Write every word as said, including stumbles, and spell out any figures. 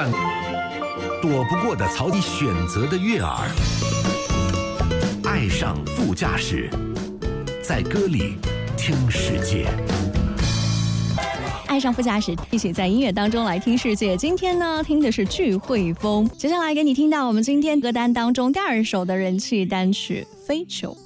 段躲不过的曹你选择的悦耳。爱上副驾驶，在歌里听世界。 爱上副驾驶，一起在音乐当中来听世界。今天呢，听的是聚会风。接下来给你听到我们今天歌单当中第二首的人气单曲《飞球》。